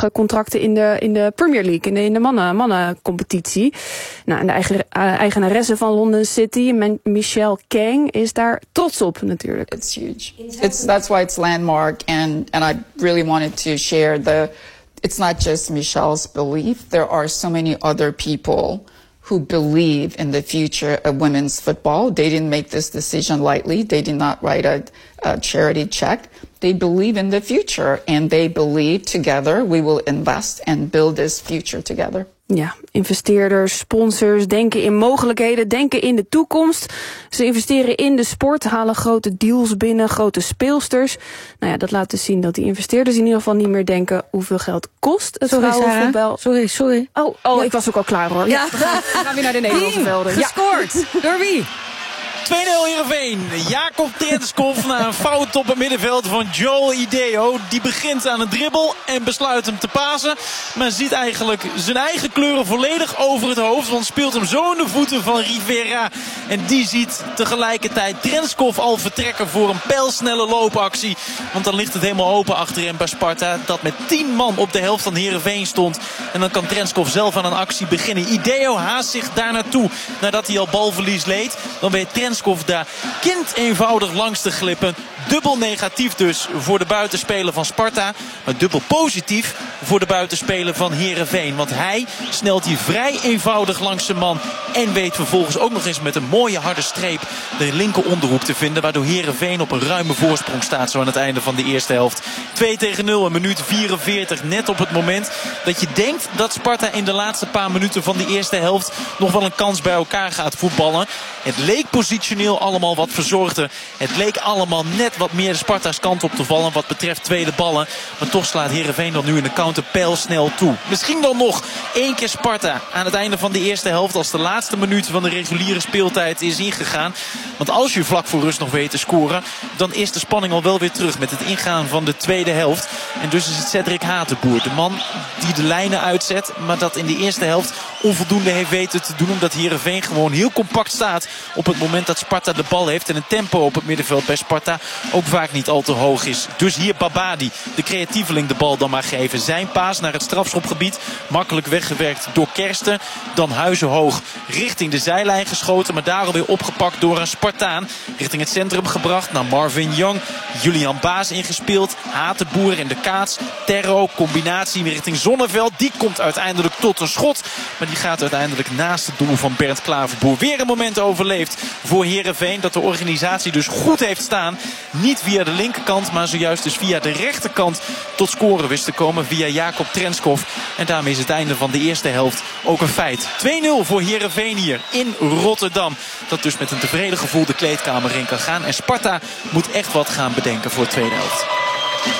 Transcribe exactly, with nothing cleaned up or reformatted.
nog contracten in de, in de Premier League, in de, in de mannen, mannencompetitie. Nou, en de eigen, uh, eigenaresse van London City, Man- Michelle Kang, is daar trots op natuurlijk. It's huge. It's, that's why it's landmark, and, and I really wanted to share the, it's not just Michelle's belief, there are so many other people who believe in the future of women's football. They didn't make this decision lightly. They did not write a, a charity check. They believe in the future, and they believe together we will invest and build this future together. Ja, investeerders, sponsors denken in mogelijkheden, denken in de toekomst. Ze investeren in de sport, halen grote deals binnen, grote speelsters. Nou ja, dat laat dus zien dat die investeerders in ieder geval niet meer denken hoeveel geld kost het vrouwenvoetbal. Sorry, sorry. Oh, oh ja. Ik was ook al klaar hoor. Ja. We, gaan, we gaan weer naar de Nederlandse velden. Gescoord. Ja. Door wie? twee nul Heerenveen. Jacob Trenskov na een fout op het middenveld van Joel Ideo. Die begint aan een dribbel en besluit hem te pasen. Maar ziet eigenlijk zijn eigen kleuren volledig over het hoofd. Want speelt hem zo in de voeten van Rivera. En die ziet tegelijkertijd Trenskov al vertrekken voor een pijlsnelle loopactie. Want dan ligt het helemaal open achterin bij Sparta. Dat met tien man op de helft van Heerenveen stond. En dan kan Trenskov zelf aan een actie beginnen. Ideo haast zich daar naartoe nadat hij al balverlies leed. Dan weet Trenskov daar kind eenvoudig langs te glippen. Dubbel negatief dus voor de buitenspeler van Sparta. Maar dubbel positief voor de buitenspeler van Heerenveen. Want hij snelt hier vrij eenvoudig langs zijn man. En weet vervolgens ook nog eens met een mooie harde streep de linker onderhoek te vinden. Waardoor Heerenveen op een ruime voorsprong staat zo aan het einde van de eerste helft. twee tegen nul, een minuut vierenveertig. Net op het moment dat je denkt dat Sparta in de laatste paar minuten van de eerste helft nog wel een kans bij elkaar gaat voetballen. Het leek positioneel allemaal wat verzorgder. Het leek allemaal net wat meer de Sparta's kant op te vallen wat betreft tweede ballen. Maar toch slaat Heerenveen dan nu in de counter pijlsnel toe. Misschien dan nog één keer Sparta aan het einde van de eerste helft als de laatste minuut van de reguliere speeltijd is ingegaan. Want als je vlak voor rust nog weet te scoren, dan is de spanning al wel weer terug met het ingaan van de tweede helft. En dus is het Cedric Hatenboer, de man die de lijnen uitzet, maar dat in de eerste helft onvoldoende heeft weten te doen, omdat Heerenveen gewoon heel compact staat op het moment dat Sparta de bal heeft. En een tempo op het middenveld bij Sparta ook vaak niet al te hoog is. Dus hier Babadi, de creatieveling, de bal dan maar geven. Zijn paas naar het strafschopgebied, makkelijk weggewerkt door Kersten. Dan Huizenhoog richting de zijlijn geschoten, maar daar alweer opgepakt door een Spartaan. Richting het centrum gebracht naar Marvin Young. Julian Baas ingespeeld. Hatenboer in de kaats. Terro, combinatie richting Zonneveld. Die komt uiteindelijk tot een schot. Maar die gaat uiteindelijk naast het doel van Bernd Klaverboer. Weer een moment overleefd voor Heerenveen. Dat de organisatie dus goed heeft staan. Niet via de linkerkant, maar zojuist dus via de rechterkant tot scoren wist te komen. Via Jacob Trenskov. En daarmee is het einde van de eerste helft ook een feit. twee nul voor Heerenveen hier in Rotterdam. Dat dus met een tevreden gevoel de kleedkamer in kan gaan. En Sparta moet echt wat gaan bedenken voor de tweede helft.